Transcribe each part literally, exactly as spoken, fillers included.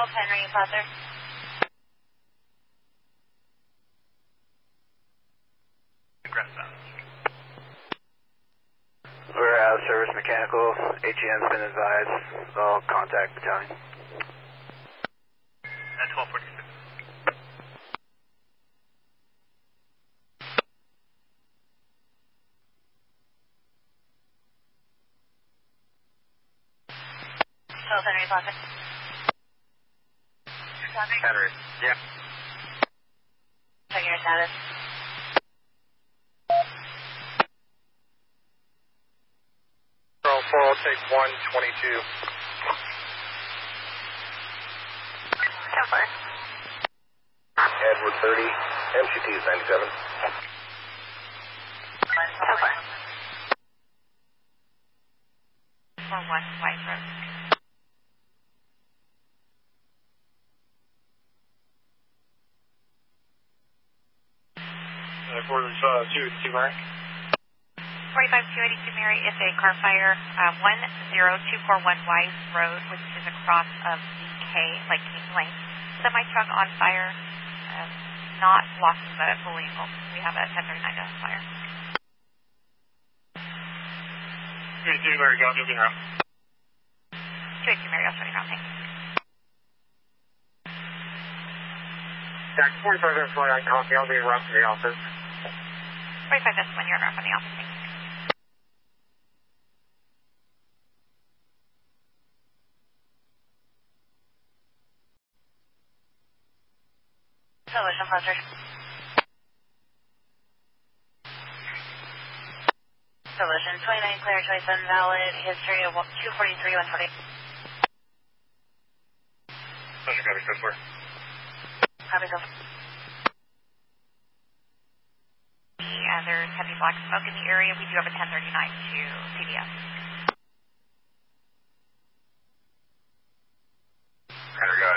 twelve Henry, Placer. We're out of service mechanical. H E M's been advised. I'll contact battalion. At twelve forty-six. twelve Henry, Placer. Henry, yeah. Checking your status. Control four, I'll take one twenty-two. So far. Edward thirty, M C T is ninety-seven. So far. For one White Road. For uh, two, two, Mary. forty-five two eighty-two Mary is a car fire, uh, one zero two four one Wise Road, which is across of the K, like King Lane. Semi truck on fire, uh, not blocking the fully involved. We have a ten thirty-nine to fire. two eighty-two Mary, go, moving around. two eighty-two Mary, I'll turn around, thanks. Jack, forty-five F one, I copy, I'll be around to the office. forty-five F one, you're around from the office, thanks. Solution, Placer. Solution, twenty-nine clear, twenty-seven valid, history of two forty-three, one forty. Pleasure, copy, so far. Copy, so far. Uh, there's heavy black smoke in the area. We do have a ten thirty-nine to C D S. Henry, go ahead.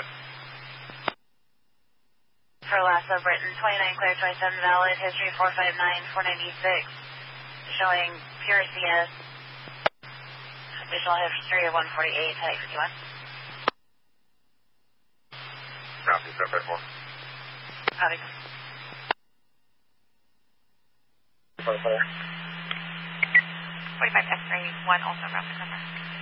For Lassa Britain, twenty-nine clear, twenty-seven valid, history four five nine, four ninety-six, showing pure C S. Visual history of one forty-eight, type fifty-one. Copy, so far, four. Copy. forty-five forty-five X-ray, one also around the corner.